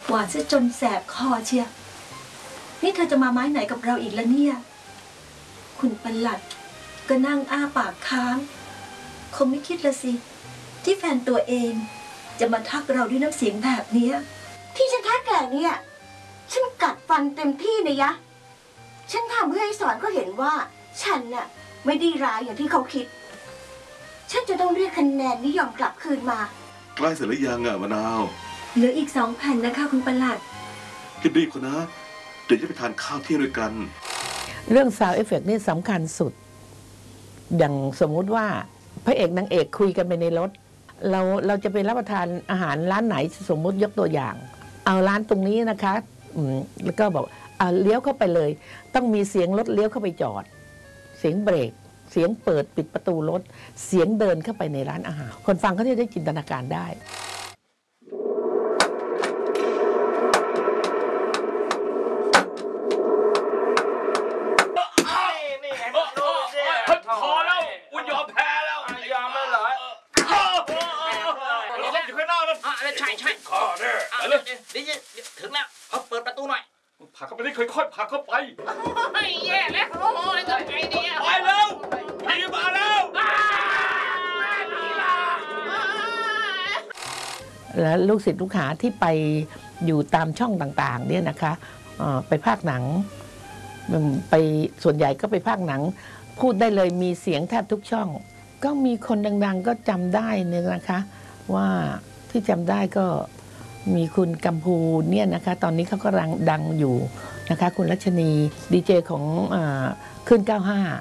หวานซะจนแสบคอเชียนี่เธอจะมาไม้ไหนกับเราอีกละเนี่ยคุณประหลัดก็นั่งอ้าปากค้างคงไม่คิดละสิที่แฟนตัวเองจะมาทักเราด้วยน้ำเสียงแบบนี้ที่ฉันทักแกเนี่ยฉันกัดฟันเต็มที่เลยยะฉันทำเพื่อให้สอนก็เห็นว่าฉันน่ะไม่ได้ร้ายอย่างที่เขาคิดฉันจะต้องเรียกคะแนนนิยมกลับคืนมาใกล้เสร็จหรือยังมะนาวเหลืออีก2 แผ่นนะคะคุณประหลัดรีบๆคนนะเดี๋ยวจะไปทานข้าวเที่ยงด้วยกันเรื่องซาวด์เอฟเฟกต์นี่สำคัญสุดอย่างสมมุติว่าพระเอกนางเอกคุยกันไปในรถเราจะไปรับประทานอาหารร้านไหนสมมุติยกตัวอย่างเอาร้านตรงนี้นะคะแล้วก็บอกเลี้ยวเข้าไปเลยต้องมีเสียงรถเลี้ยวเข้าไปจอดเสียงเบรกเสียงเปิดปิดประตูรถเสียงเดินเข้าไปในร้านอาหารคนฟังเขาจะได้จินตนาการได้พอแล้วอุ่นยอมแพ้แล้วยอมแล้วเหรออยู่ข้างนอกนั่นใช่ข้อเนี่ยถึงแล้วเขาเปิดประตูหน่อยผลักเข้าไปนี่ค่อยๆผลักเข้าไปแย่แล้วโอ้ยทำไงดีไปแล้วผีมาแล้วและลูกศิษย์ลูกหาที่ไปอยู่ตามช่องต่างๆเนี่ยนะคะไปภาคหนังไปส่วนใหญ่ก็ไปภาคหนังพูดได้เลยมีเสียงแทบทุกช่องก็มีคนดังๆก็จำได้เนี่ยนะคะว่าที่จำได้ก็มีคุณกัมพูเนี่ยนะคะตอนนี้เขาก็ดังอยู่นะคะคุณรัชนีดีเจของขึ้น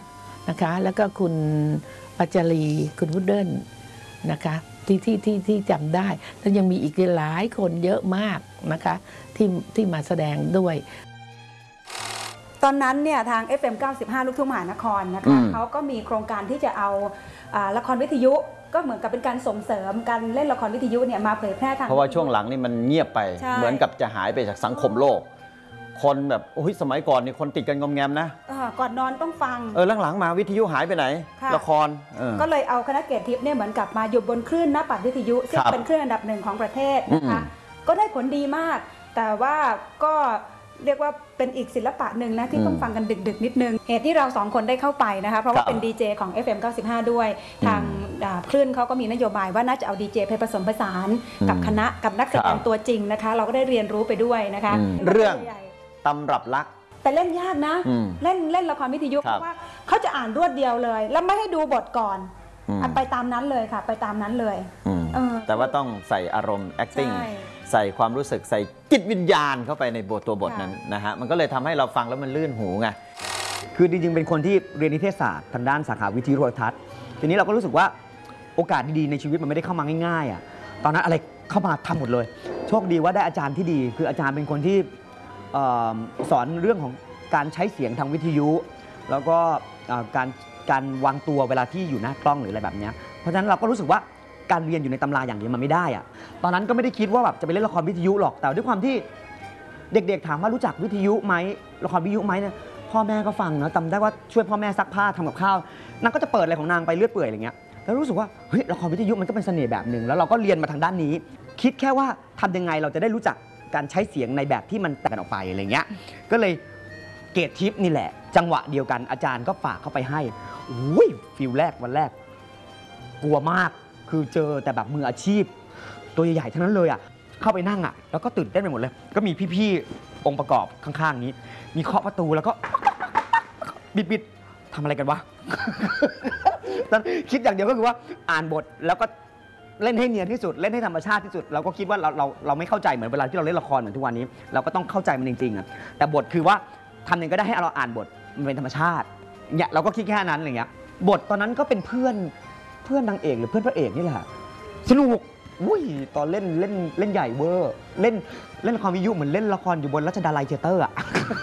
95นะคะแล้วก็คุณปัจจารีคุณพุดเดิ้ลนะคะที่จำได้แล้วยังมีอีกหลายคนเยอะมากนะคะที่มาแสดงด้วยตอนนั้นเนี่ยทาง FM 95 ลูกทุ่งมหานครนะคะเขาก็มีโครงการที่จะเอาละครวิทยุก็เหมือนกับเป็นการส่งเสริมการเล่นละครวิทยุเนี่ยมาเผยแพร่ทางเพราะว่าช่วงหลังนี่มันเงียบไปเหมือนกับจะหายไปจากสังคมโลกคนแบบโอ้ยสมัยก่อนนี่คนติดกันงอมแงมนะก่อนนอนต้องฟังหลังๆมาวิทยุหายไปไหนละครก็เลยเอาคณะเกตทิพย์เนี่ยเหมือนกับมาอยู่บนคลื่นหน้าปัดวิทยุซึ่งเป็นคลื่นอันดับ1ของประเทศนะคะก็ได้ผลดีมากแต่ว่าก็เรียกว่าเป็นอีกศิลปะหนึ่งนะที่ต้องฟังกันดึกๆนิดนึงเหตุที่เรา2 คนได้เข้าไปนะคะเพราะว่าเป็นดีเจของ FM 95 ด้วยทางคลื่นเขาก็มีนโยบายว่าน่าจะเอาดีเจไปผสมผสานกับคณะกับนักแสดงตัวจริงนะคะเราก็ได้เรียนรู้ไปด้วยนะคะเรื่องตำรับรักแต่เล่นยากนะเล่นละครวิทยุเพราะว่าเขาจะอ่านรวดเดียวเลยแล้วไม่ให้ดูบทก่อนไปตามนั้นเลยค่ะไปตามนั้นเลยแต่ว่าต้องใส่อารมณ์ acting ใส่ความรู้สึกใส่จิตวิญญาณเข้าไปในตัวบทนั้นนะฮะมันก็เลยทำให้เราฟังแล้วมันลื่นหูไงคือจริงๆเป็นคนที่เรียนนิเทศศาสตร์ทางด้านสาขาวิทยุโทรทัศน์ทีนี้เราก็รู้สึกว่าโอกาสดีๆในชีวิตมันไม่ได้เข้ามาง่ายๆอ่ะตอนนั้นอะไรเข้ามาทำหมดเลยโชคดีว่าได้อาจารย์ที่ดีคืออาจารย์เป็นคนที่สอนเรื่องของการใช้เสียงทางวิทยุแล้วก็การวางตัวเวลาที่อยู่หน้ากล้องหรืออะไรแบบนี้เพราะฉะนั้นเราก็รู้สึกว่าการเรียนอยู่ในตำราอย่างเดียวมันไม่ได้อะตอนนั้นก็ไม่ได้คิดว่าแบบจะไปเล่นละครวิทยุหรอกแต่ด้วยความที่เด็กๆถามว่ารู้จักวิทยุไหมละครวิทยุไหมเนี่ยพ่อแม่ก็ฟังนะจำได้ว่าช่วยพ่อแม่ซักผ้าทำกับข้าวนางก็จะเปิดอะไรของนางไปเรื่อยเปื่อยอะไรเงี้ยแล้วรู้สึกว่าเฮ้ยละครวิทยุมันก็เป็นเสน่ห์แบบหนึ่งแล้วเราก็เรียนมาทางด้านนี้คิดแค่ว่าทำยังไงเราจะได้รู้จักการใช้เสียงในแบบที่มันแตกต่างออกไปอะไรเงี้ยก็เลยเกรดทิปนี่แหละจังหวะเดียวกันอาจารย์ก็ฝากเข้าไปให้อุ้ยฟิลแรกวันแรกกลัวมากคือเจอแต่แบบมืออาชีพตัวใหญ่ๆทั้งนั้นเลยอ่ะเข้าไปนั่งอ่ะแล้วก็ตื่นเต้นไปหมดเลยก็มีพี่ๆองค์ประกอบข้างๆนี้มีเคาะประตูแล้วก็บิดๆทำอะไรกันวะตอนคิดอย่างเดียวก็คือว่าอ่านบทแล้วก็เล่นให้เนียนที่สุดเล่นให้ธรรมชาติที่สุดเราก็คิดว่าเราไม่เข้าใจเหมือนเวลาที่เราเล่นละครเหมือนทุกวันนี้เราก็ต้องเข้าใจมันจริงๆอ่ะแต่บทคือว่าทำยังไงก็ได้ให้เราอ่านบทมันเป็นธรรมชาติเนี่ยเราก็คิดแค่นั้นอะไรเงี้ยบทตอนนั้นก็เป็นเพื่อนนางเอกหรือเพื่อนพระเอกนี่แหละสนุกอุ้ยตอนเล่นใหญ่เวอร์เล่นละครวิทยุเหมือนเล่นละครอยู่บนรัชดาลัยเทเตอร์อ่ะ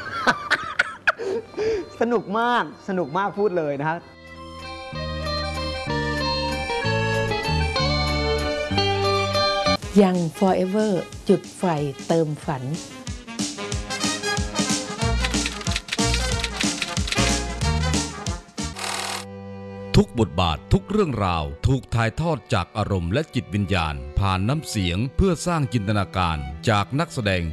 สนุกมากพูดเลยนะฮะยัง forever จุดไฟเติมฝันทุกบทบาททุกเรื่องราวถูกถ่ายทอดจากอารมณ์และจิตวิญญาณผ่านน้ำเสียงเพื่อสร้างจินตนาการจากนักแสดง